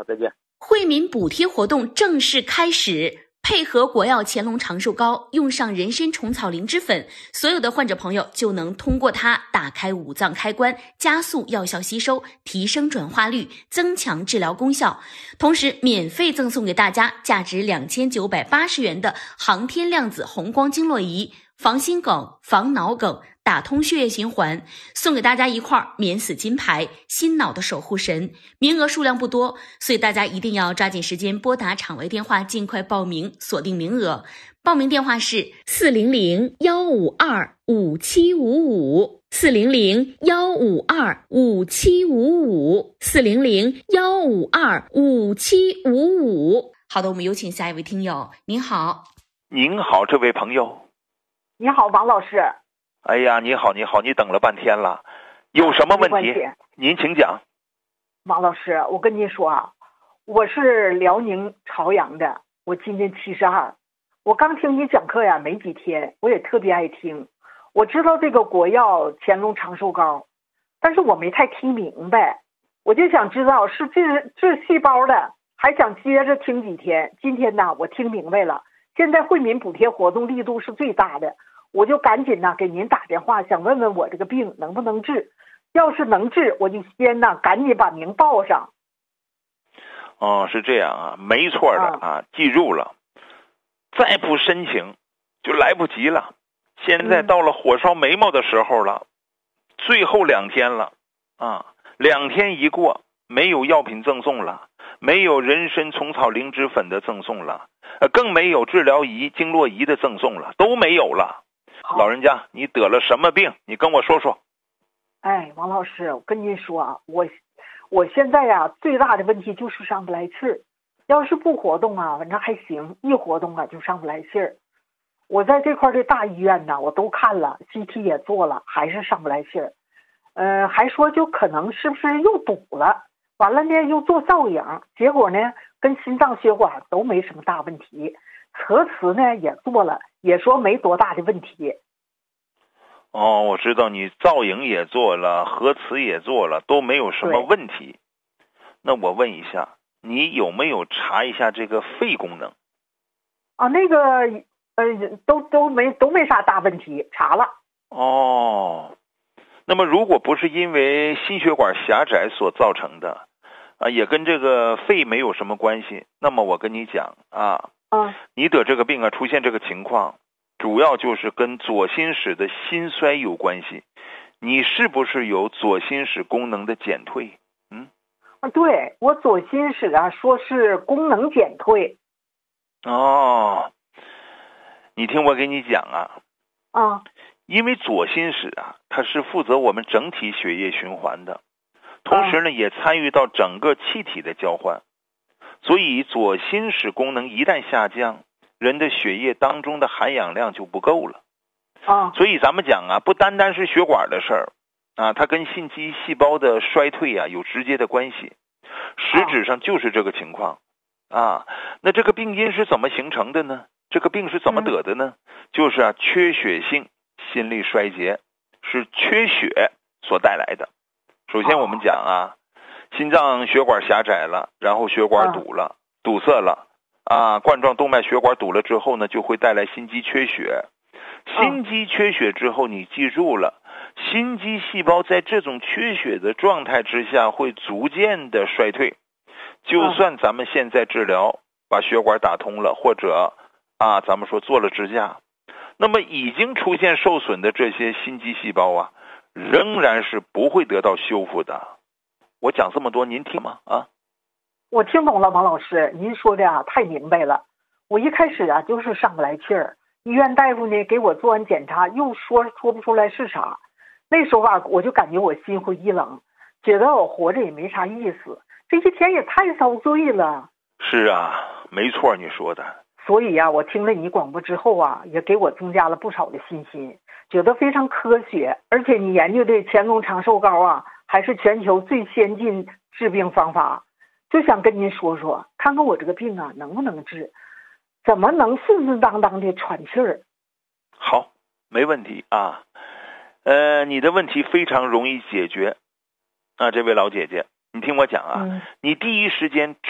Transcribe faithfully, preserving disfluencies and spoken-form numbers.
好，再见。 惠民补贴活动正式开始，配合国药乾隆长寿膏，用上人参虫草灵芝粉，所有的患者朋友就能通过它打开五脏开关，加速药效吸收，提升转化率，增强治疗功效。同时免费赠送给大家价值两千九百八十元的航天量子红光经络仪，防心梗、防脑梗，打通血液循环，送给大家一块免死金牌，心脑的守护神。名额数量不多，所以大家一定要抓紧时间拨打场外电话，尽快报名，锁定名额。报名电话是四零零幺五二五七五五，四零零幺五二五七五五，四零零幺五二五七五五。好的，我们有请下一位听友。您好。 您好，这位朋友。 你好，王老师。 哎呀，你好，你好，你等了半天了，有什么问题？您请讲。 王老师，我跟您说啊，我是辽宁朝阳的，我今年七十二。我刚听你讲课呀，没几天，我也特别爱听。我知道这个国药乾隆长寿膏，但是我没太听明白，我就想知道是治治细胞的，还想接着听几天。今天呢，我听明白了，现在惠民补贴活动力度是最大的。我就赶紧呢给您打电话，想问问我这个病能不能治，要是能治，我就先呢赶紧把名报上。 哦，是这样啊，没错的啊，啊记住了，再不申请就来不及了。现在到了火烧眉毛的时候了，嗯、最后两天了啊，两天一过，没有药品赠送了，没有人参虫草灵芝粉的赠送了，呃，更没有治疗仪、经络仪的赠送了，都没有了。老人家，你得了什么病？你跟我说说。 哎，王老师，我跟您说啊，我我现在呀、啊、最大的问题就是上不来气儿。要是不活动啊，反正还行；一活动啊，就上不来气儿。我在这块的大医院呢，我都看了 ，C T 也做了，还是上不来气儿。呃，还说就可能是不是又堵了？完了呢，又做造影，结果呢，跟心脏血管都没什么大问题。核磁呢也做了，也说没多大的问题。 哦，我知道你造影也做了，核磁也做了，都没有什么问题。那我问一下，你有没有查一下这个肺功能？ 啊，那个呃，都都没都没啥大问题，查了。 哦，那么如果不是因为心血管狭窄所造成的，啊，也跟这个肺没有什么关系，那么我跟你讲啊。 嗯， 你得这个病啊，出现这个情况，主要就是跟左心室的心衰有关系。你是不是有左心室功能的减退？嗯， 啊，对，我左心室啊，说是功能减退。 哦，你听我给你讲啊， 啊， 因为左心室啊，它是负责我们整体血液循环的，同时呢，也参与到整个气体的交换。所以左心室功能一旦下降，人的血液当中的含氧量就不够了。 啊， 所以咱们讲啊，不单单是血管的事儿啊，它跟心肌细胞的衰退啊有直接的关系。实质上就是这个情况啊。那这个病因是怎么形成的呢？这个病是怎么得的呢？嗯、就是啊，缺血性心力衰竭，是缺血所带来的。首先我们讲啊。心脏血管狭窄了，然后血管堵了，堵塞了啊，冠状动脉血管堵了之后呢，就会带来心肌缺血。心肌缺血之后，你记住了，心肌细胞在这种缺血的状态之下会逐渐的衰退。就算咱们现在治疗把血管打通了，或者啊咱们说做了支架，那么已经出现受损的这些心肌细胞啊，仍然是不会得到修复的。我讲这么多，您听吗？啊， 我听懂了，王老师，您说的啊太明白了。我一开始啊就是上不来气儿，医院大夫呢给我做完检查，又说说不出来是啥。那时候啊，我就感觉我心灰意冷，觉得我活着也没啥意思，这一天也太遭罪了。 是啊，没错，你说的。 所以啊，我听了你广播之后啊，也给我增加了不少的信心，觉得非常科学。而且你研究的乾隆长寿膏啊，还是全球最先进治病方法，就想跟您说说，看看我这个病啊能不能治，怎么能顺顺当当的喘气儿。 好，没问题啊。呃，你的问题非常容易解决啊，这位老姐姐，你听我讲啊，嗯、你第一时间